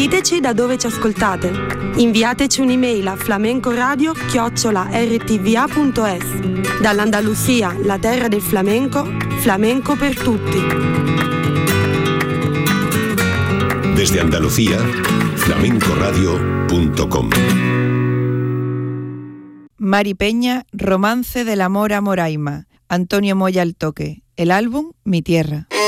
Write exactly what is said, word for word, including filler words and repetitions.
Diteci da dove ci ascoltate. Inviateci un'email a flamencoradio chiocciola erre ti vi a punto es. Dall'Andalusia, la terra del flamenco, flamenco per tutti. Desde Andalucía, flamencoradio punto com. Mari Peña, Romance del amor a Moraima. Antonio Moya al toque. El álbum Mi Tierra.